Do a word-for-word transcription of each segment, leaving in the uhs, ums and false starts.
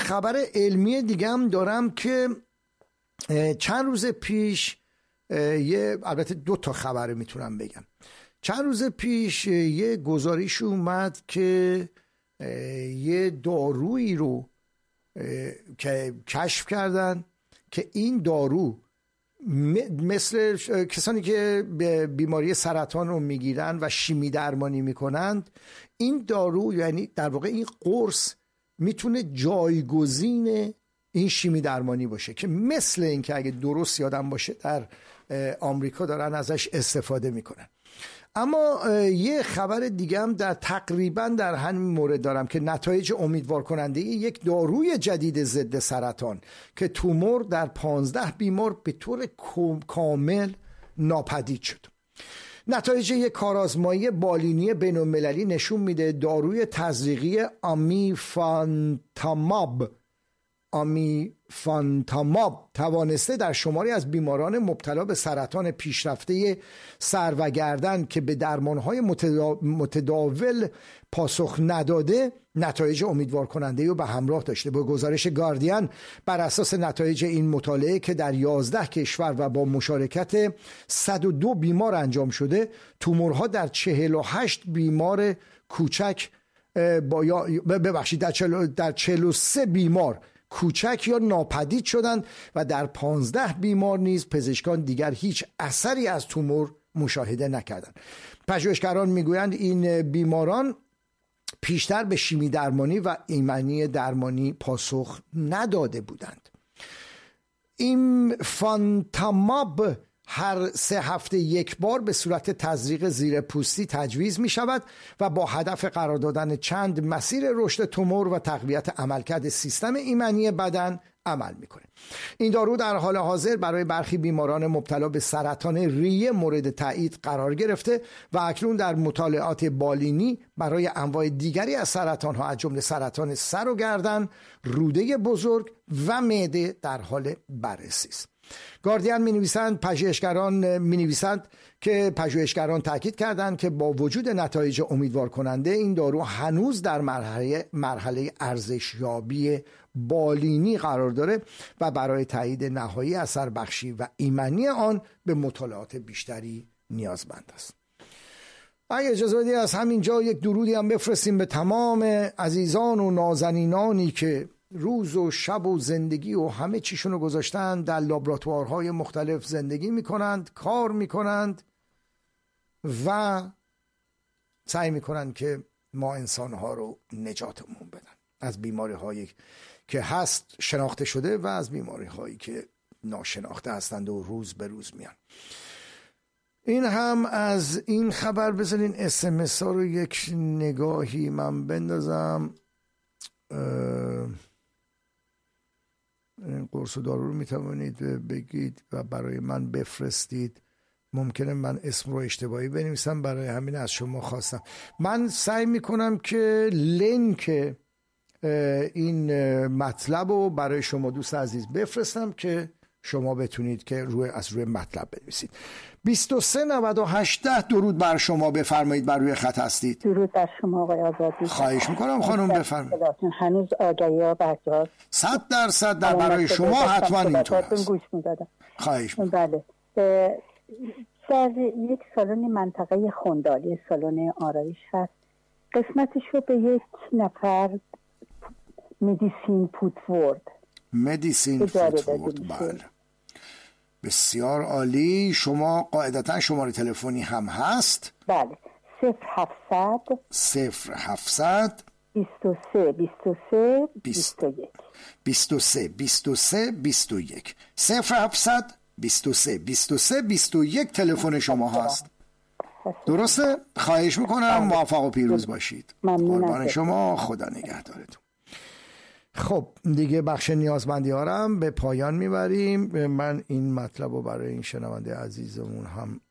خبر علمی دیگه هم دارم که چند روز پیش یه البته دو تا خبر میتونم بگم. چند روز پیش یه گزارش اومد که یه دارویی رو که کشف کردن که این دارو مثل کسانی که بیماری سرطان رو میگیرن و شیمی درمانی میکنند، این دارو یعنی در واقع این قرص میتونه جایگزین این شیمی درمانی باشه، که مثل این که اگه درست یادم باشه در آمریکا دارن ازش استفاده میکنن. اما یه خبر دیگه هم در تقریبا در همین مورد دارم که نتایج امیدوار کننده یک داروی جدید ضد سرطان که تومور در پانزده بیمار به طور کامل ناپدید شد. نتایج یک کارآزمایی بالینی بین‌المللی نشون میده داروی تزریقی آمیفانتاماب آمیفانتاماب توانسته در شماری از بیماران مبتلا به سرطان پیشرفته سر و گردن که به درمانهای متداول پاسخ نداده نتایج امیدوار کننده رو به همراه داشته. با گزارش گاردین بر اساس نتایج این مطالعه که در یازده کشور و با مشارکت صد و دو بیمار انجام شده، تومورها در چهل و هشت بیمار کوچک با یا ببخشید در, در چهل و سه بیمار کوچک یا ناپدید شدند و در پانزده بیمار نیز پزشکان دیگر هیچ اثری از تومور مشاهده نکردند. پژوهشگران میگویند این بیماران پیشتر به شیمی درمانی و ایمنی درمانی پاسخ نداده بودند. این فانتاماب هر سه هفته یک بار به صورت تزریق زیر پوستی تجویز می شود و با هدف قرار دادن چند مسیر رشد تومور و تقویت عملکرد سیستم ایمنی بدن عمل میکنه. این دارو در حال حاضر برای برخی بیماران مبتلا به سرطان ریه مورد تایید قرار گرفته و اکنون در مطالعات بالینی برای انواع دیگری از سرطان ها از جمله سرطان سر و گردن، روده بزرگ و معده در حال بررسی است. گاردین می نویسند پژوهشگران می نویسند که پژوهشگران تاکید کردند که با وجود نتایج امیدوار کننده این دارو هنوز در مرحله مرحله ارزشیابی بالینی قرار داره و برای تایید نهایی اثر بخشی و ایمنی آن به مطالعات بیشتری نیازمند است. اگه اجازه بدید از همین جا یک درودی هم بفرستیم به تمام عزیزان و نازنینانی که روز و شب و زندگی و همه چیشونو گذاشتن در لابراتوارهای مختلف زندگی میکنند، کار میکنند و سعی میکنند که ما انسانها رو نجاتمون بدن از بیماری هایی که هست شناخته شده و از بیماری هایی که ناشناخته هستند و روز به روز میان. این هم از این خبر. بذارین اس ام اس ها رو یک نگاهی من بندازم. این قرص و دارو رو میتوانید بگید و برای من بفرستید. ممکنه من اسم رو اشتباهی بنویسم، برای همین از شما خواستم. من سعی میکنم که لینک این مطلب رو برای شما دوست عزیز بفرستم که شما بتونید که روی از روی مطلب بنویسید. بیست و سه نود و هشت درود بر شما، بفرمایید. بر روی خط هستید. درود بر شما آقای آزادی. خواهش میکنم خانم بفرمایید. هنوز آگهی ها برجاست. صد درصد در برای شما حتما اینطور است. گوش میدادم. خواهش میکنم. بله. در یک سالن منطقه خوندالی سالن آرایش هست. قسمتش رو به یک نفر مدیسین پوتورد مدیسین پوتورد بله بسیار عالی. شما قاعدتا شماره تلفنی هم هست؟ بله صفر هفتصد صفر هفتصد بیست و سه بیست و سه بیست و یک بیست و سه بیست و سه بیست و یک صفر هفتصد بیست و سه بیست و سه بیست و یک تلفن شما هست. درسته؟ خواهش میکنم. موفق و پیروز باشید. قربان شما. خدا نگهدارتون. خب دیگه بخش نیازمندی ها رو هم به پایان میبریم. من این مطلب رو برای این شنونده عزیزمون هم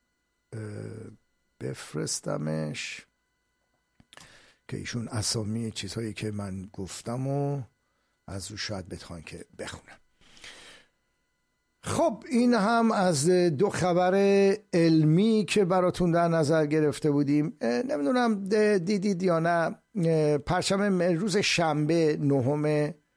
بفرستمش که ایشون اسامی چیزهایی که من گفتم و از رو شاید بتخوان که بخونم. خب این هم از دو خبر علمی که براتون در نظر گرفته بودیم. نمیدونم دیدید یا نه، پرچم روز شنبه نهم